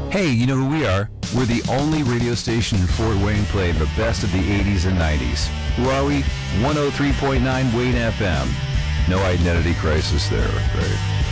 Hey, you know who we are? We're the only radio station in Fort Wayne playing the best of the 80s and 90s. Who are we? 103.9 Wayne FM. No identity crisis there, right?